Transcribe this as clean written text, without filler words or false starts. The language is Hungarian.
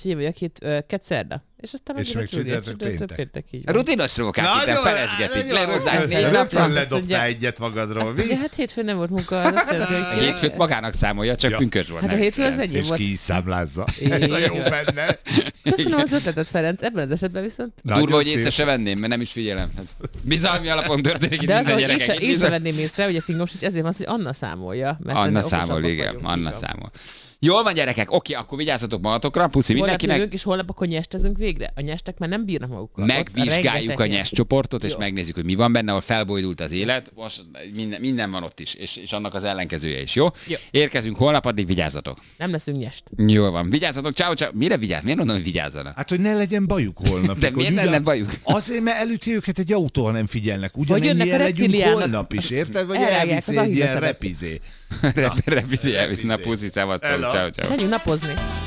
úgyhogy én vagyok szerda. És aztán És meg csütörtök péntek így. Rutinos rókák itt felesgetik. Lehozzák 4 napra. Hétfőn ledobtál egyet magadról. Hát hétfőn nem volt munka. A Hétfőt magának számolja, csak pünkös volt. Hát a hétfő az enyém És volt. ki is számlázza. Ez a jó benne. Köszönöm az ötletet, Ferenc. Ebben az esetben viszont... Durva, hogy észre se venném, mert nem is figyelem. Bizalmi alapon történik itt de minden az, gyerekek. én sem venném észre, hogy a fingom, hogy ezért van az, hogy Anna számolja. Anna számol, igen. Anna számol. Jól van, gyerekek, oké, akkor vigyázzatok magatokra, puszi mindenkinek. Holnap és holnap akkor nyestezünk végre. A nyestek már nem bírnak magukkal. Megvizsgáljuk a nyest csoportot, és megnézzük, hogy mi van benne, ahol felbojdult az élet. Most minden van ott is, és annak az ellenkezője is, jó? Érkezünk holnap, addig vigyázzatok. Nem leszünk nyest. Jól van, vigyázzatok, ciao. Mire vigyázz? Miért mondom, hogy vigyázzanak? Hát, hogy ne legyen bajuk holnap. De miért lenne bajuk? Azért, mert elüti őket egy autó, ha nem figyelnek. Ugyanennyien legyünk holnap is, érted? Vagy elviszi egy ilyen repizé. Repizé elvisz, na puszi, szevasztok, ciao. Menjünk napozni.